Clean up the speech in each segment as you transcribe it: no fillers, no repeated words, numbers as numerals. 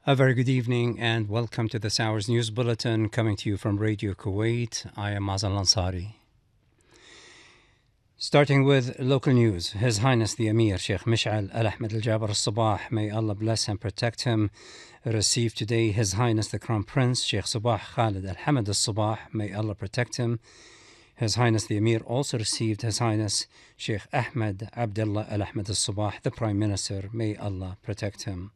A very good evening and welcome to this hour's news bulletin coming to you from Radio Kuwait. I am Mazal Ansari. Starting with local news, His Highness the Emir Sheikh Mish'al Al Ahmed Al Jaber Al Sabah, may Allah bless and protect him, received today His Highness the Crown Prince Sheikh Sabah Khalid Al Hamad Al Sabah, may Allah protect him. His Highness the Emir also received His Highness Sheikh Ahmed Abdullah Al Ahmed Al Sabah, the Prime Minister, may Allah protect him.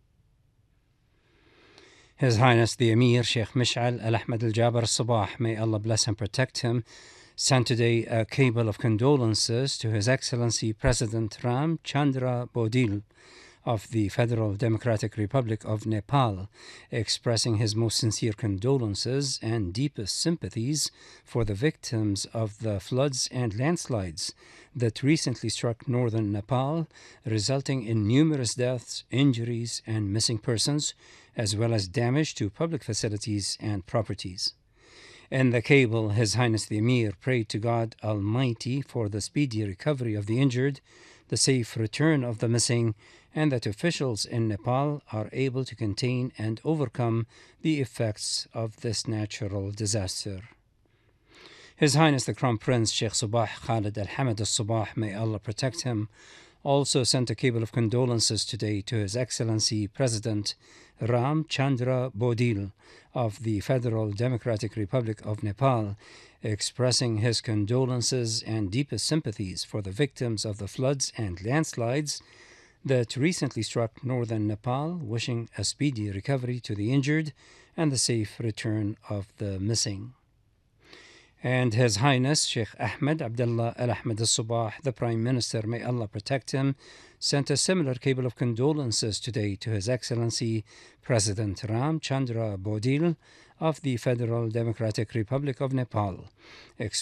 His Highness the Emir Sheikh Mish'al Al Ahmed Al Jaber Al Sabah, may Allah bless and protect him, sent today a cable of condolences to His Excellency President Ram Chandra Bodil of the Federal Democratic Republic of Nepal, expressing his most sincere condolences and deepest sympathies for the victims of the floods and landslides that recently struck northern Nepal, resulting in numerous deaths, injuries, and missing persons, as well as damage to public facilities and properties. In the cable, His Highness the Emir prayed to God Almighty for the speedy recovery of the injured, the safe return of the missing, and that officials in Nepal are able to contain and overcome the effects of this natural disaster. His Highness the Crown Prince Sheikh Sabah Khalid Al Hamad Al Sabah, may Allah protect him, also sent a cable of condolences today to His Excellency President Ram Chandra Bodil of the Federal Democratic Republic of Nepal, expressing his condolences and deepest sympathies for the victims of the floods and landslides that recently struck northern Nepal, wishing a speedy recovery to the injured and the safe return of the missing. And His Highness Sheikh Ahmed Abdullah Al Ahmed Al Sabah, the Prime Minister, may Allah protect him, sent a similar cable of condolences today to His Excellency President Ram Chandra Bodil of the Federal Democratic Republic of Nepal,